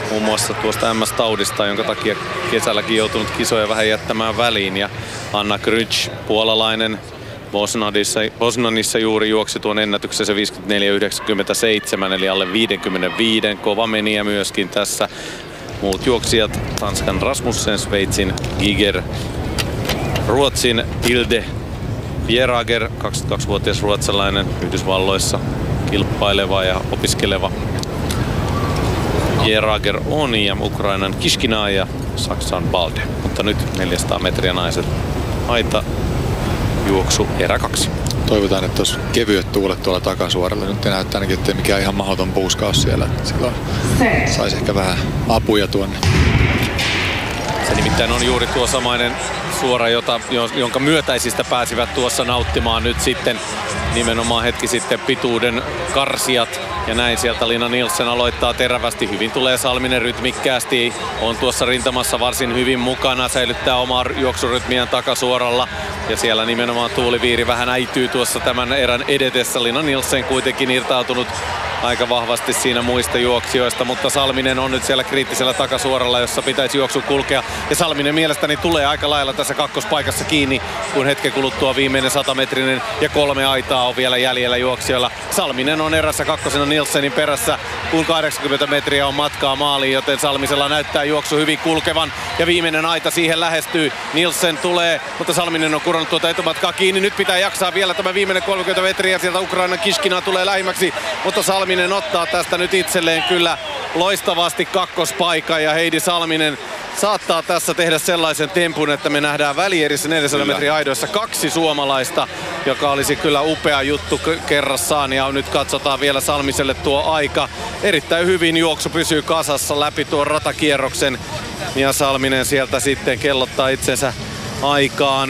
muun muassa tuosta MS-taudista, jonka takia kesälläkin joutunut kisoja vähän jättämään väliin. Ja Anna Kryc, puolalainen, Poznanissa juuri juoksi tuon ennätyksessä 54,97 eli alle 55. Kova meniä myöskin tässä. Muut juoksijat, Tanskan Rasmussen, Sveitsin Giger, Ruotsin Hilde Bjerager, 22-vuotias ruotsalainen, Yhdysvalloissa kilpaileva ja opiskeleva Bjerager on, ja Ukrainan Kishkina ja Saksan Balde. Mutta nyt 400 metriä naiset aita juoksu erä 2. Toivotaan, että olisi kevyet tuulet tuolla takasuoralla. Nyt näyttää ainakin, ettei mikään ihan mahdoton puuskaus siellä. Silloin saisi ehkä vähän apuja tuonne. Se nimittäin on juuri tuo samainen suora, jonka myötäisistä pääsivät tuossa nauttimaan nyt sitten nimenomaan hetki sitten pituuden karsijat. Ja näin sieltä Lina Nielsen aloittaa terävästi. Hyvin tulee Salminen rytmikkäästi. On tuossa rintamassa varsin hyvin mukana. Säilyttää omaa juoksurytmiään takasuoralla. Ja siellä nimenomaan tuuliviiri vähän äityy tuossa tämän erän edetessä. Lina Nielsen kuitenkin irtautunut aika vahvasti siinä muista juoksijoista, mutta Salminen on nyt siellä kriittisellä takasuoralla, jossa pitäisi juoksu kulkea. Ja Salminen mielestäni tulee aika lailla tässä kakkospaikassa kiinni, kun hetken kuluttua viimeinen 100-metrinen ja 3 aitaa on vielä jäljellä juoksijoilla. Salminen on erässä kakkosena Nielsenin perässä, kun 80 metriä on matkaa maaliin, joten Salmisella näyttää juoksu hyvin kulkevan. Ja viimeinen aita siihen lähestyy. Nielsen tulee, mutta Salminen on kurannut tuota etumatkaa kiinni. Nyt pitää jaksaa vielä tämä viimeinen 30 metriä. Sieltä Ukrainan Kishkina tulee lähimmäksi, mutta Salminen ottaa tästä nyt itselleen kyllä loistavasti kakkospaikan, ja Heidi Salminen saattaa tässä tehdä sellaisen tempun, että me nähdään välierissä 400 metrin aidoissa 2 suomalaista, joka olisi kyllä upea juttu kerrassaan. Ja nyt katsotaan vielä Salmiselle tuo aika. Erittäin hyvin juoksu pysyy kasassa läpi tuon ratakierroksen, ja Salminen sieltä sitten kellottaa itsensä aikaan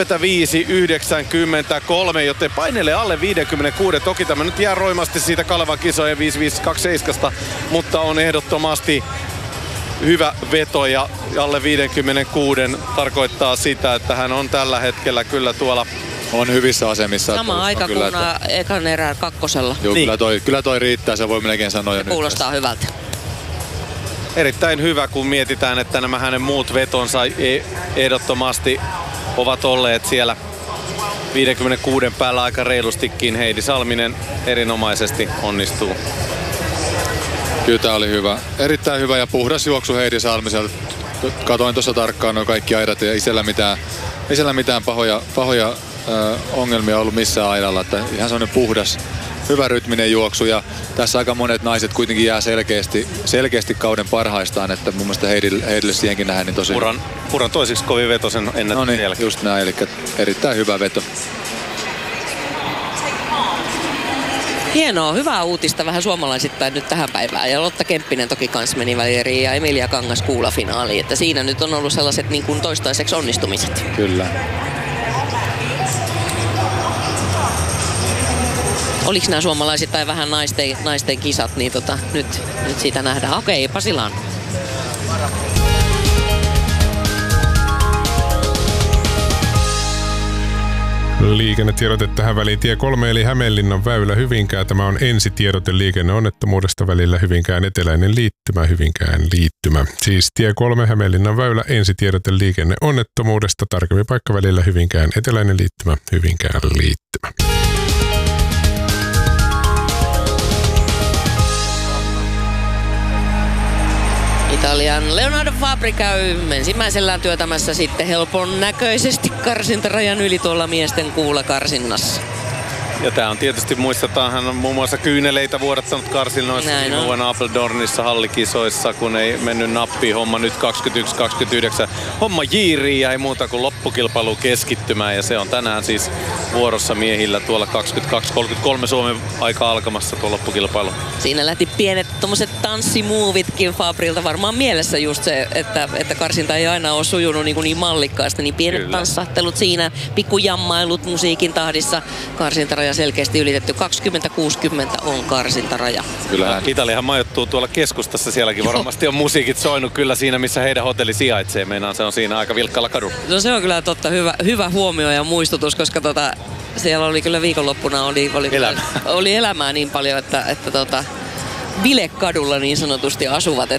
55,93, joten painelee alle 56. Toki tämä nyt jää roimasti siitä Kalevan kisojen 55,27, mutta on ehdottomasti hyvä veto, ja alle 56 tarkoittaa sitä, että hän on tällä hetkellä kyllä tuolla on hyvissä asemissa. Sama aika kuin ekan erään kakkosella. Joo, niin. kyllä toi riittää, se voi melkein sanoa. Ja kuulostaa hyvältä. Erittäin hyvä, kun mietitään, että nämä hänen muut vetonsa ehdottomasti ovat olleet siellä 56 päällä aika reilustikin. Heidi Salminen erinomaisesti onnistuu. Kyllä tää oli hyvä. Erittäin hyvä ja puhdas juoksu Heidi Salmiselta. Katoin tuossa tarkkaan nuo kaikki aidat, ja isällä mitään pahoja ongelmia ollut missään aidalla. Että ihan sellainen puhdas, hyvä rytminen juoksu, ja tässä aika monet naiset kuitenkin jää selkeästi kauden parhaistaan, että mun mielestä Heidille siihenkin nähdään niin tosi... Puran toisiksi kovin veto sen ennätyksen jälkeen. Just näin, eli erittäin hyvä veto. Hienoa, hyvää uutista vähän suomalaisittain nyt tähän päivään. Ja Lotta Kemppinen toki kans meni välieriin ja Emilia Kangas kuulafinaaliin. Että siinä nyt on ollut sellaiset niin kuin toistaiseksi onnistumiset. Kyllä. Oliko nämä suomalaisittain vähän naisten kisat, niin nyt siitä nähdään. Okei, Pasilaan. Liikennetiedote tähän väliin. Tie 3 eli Hämeenlinnan väylä Hyvinkää. Tämä on ensitiedote liikenneonnettomuudesta välillä Hyvinkään eteläinen liittymä, Hyvinkään liittymä. Siis tie 3 Hämeenlinnan väylä ensitiedote liikenneonnettomuudesta. Tarkemmin paikka välillä Hyvinkään eteläinen liittymä, Hyvinkään liittymä. Italian Leonardo Fabri käy ensimmäisellään työtämässä sitten helpon näköisesti karsintarajan yli tuolla miesten kuulakarsinnassa. Ja tää on tietysti, muistetaan, hän on muun muassa kyyneleitä vuodattanut karsinnoissa viime vuonna Apeldoornissa hallikisoissa, kun ei mennyt nappiin homma. Nyt 21-29 homma jiiriin ja ei muuta kuin loppukilpailu keskittymään, ja se on tänään siis vuorossa miehillä tuolla 22-33 Suomen aika alkamassa tuo loppukilpailu. Siinä lähti pienet tommoset tanssimuovitkin Fabrilta, varmaan mielessä just se, että karsinta ei aina ole sujunut niin mallikkaasti, niin pienet tanssahtelut siinä, pikkujammailut musiikin tahdissa, karsintaraja selkeästi ylitetty. 20-60 on karsintaraja. Kyllähän Italiahan majoittuu tuolla keskustassa, sielläkin varmasti on musiikit soinut kyllä siinä, missä heidän hotelli sijaitsee. Meinaan se on siinä aika vilkkaalla kadulla. No se on kyllä totta, hyvä huomio ja muistutus, koska siellä oli kyllä viikonloppuna oli elämää niin paljon, että bilekadulla niin sanotusti asuvat,